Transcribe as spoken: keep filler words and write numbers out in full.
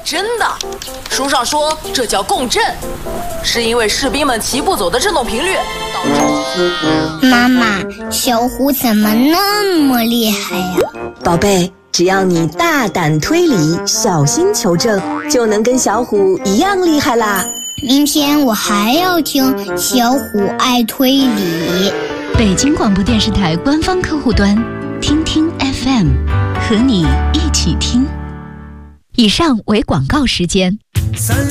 真的，书上说这叫共振，是因为士兵们齐步走的振动频率导致。 妈妈，小虎怎么那么厉害呀？ 宝贝，只要你大胆推理，小心求证，就能跟小虎一样厉害啦。 明天我还要听小虎爱推理。 北京广播电视台官方客户端，听听 F M， 和你一起听。以上为广告时间。